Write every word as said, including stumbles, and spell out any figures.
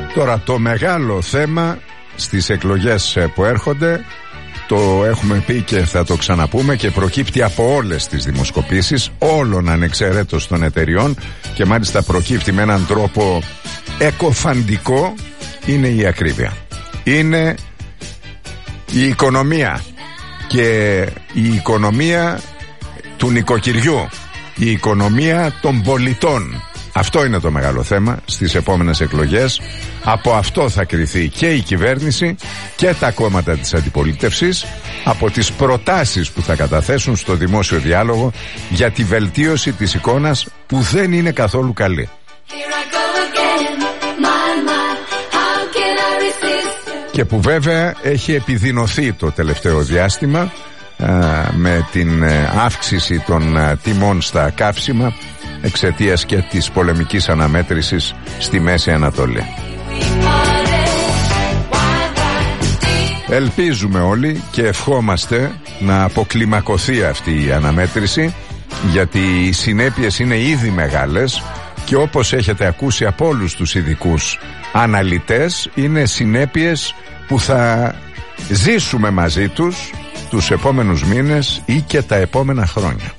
Τώρα το μεγάλο θέμα στις εκλογές που έρχονται, το έχουμε πει και θα το ξαναπούμε και προκύπτει από όλες τις δημοσκοπήσεις όλων ανεξαιρέτως των εταιριών και μάλιστα προκύπτει με έναν τρόπο εκοφαντικό, είναι η ακρίβεια. Είναι η οικονομία και η οικονομία του νοικοκυριού, η οικονομία των πολιτών. Αυτό είναι το μεγάλο θέμα στις επόμενες εκλογές. Από αυτό θα κριθεί και η κυβέρνηση και τα κόμματα της αντιπολίτευσης, από τις προτάσεις που θα καταθέσουν στο δημόσιο διάλογο για τη βελτίωση της εικόνας που δεν είναι καθόλου καλή. Και που βέβαια έχει επιδεινωθεί το τελευταίο διάστημα α, με την αύξηση των α, τιμών στα καύσιμα εξαιτίας και της πολεμικής αναμέτρησης στη Μέση Ανατολή. Ελπίζουμε όλοι και ευχόμαστε να αποκλιμακωθεί αυτή η αναμέτρηση, γιατί οι συνέπειες είναι ήδη μεγάλες και όπως έχετε ακούσει από όλους τους ειδικούς αναλυτές, είναι συνέπειες που θα ζήσουμε μαζί τους τους επόμενους μήνες ή και τα επόμενα χρόνια.